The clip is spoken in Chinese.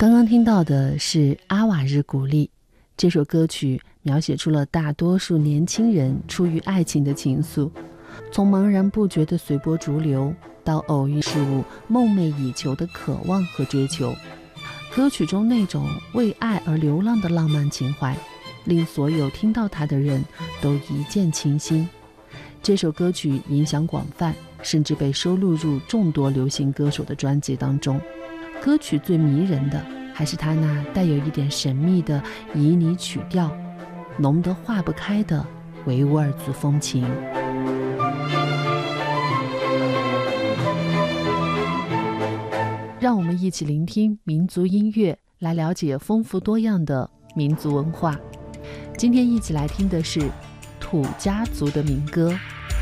刚刚听到的是阿瓦日古丽，这首歌曲描写出了大多数年轻人出于爱情的情愫，从茫然不觉的随波逐流到偶遇事物梦寐以求的渴望和追求。歌曲中那种为爱而流浪的浪漫情怀，令所有听到它的人都一见倾心。这首歌曲影响广泛，甚至被收录入众多流行歌手的专辑当中。歌曲最迷人的还是它那带有一点神秘的旖旎曲调，浓得化不开的维吾尔族风情。让我们一起聆听民族音乐，来了解丰富多样的民族文化。今天一起来听的是土家族的民歌《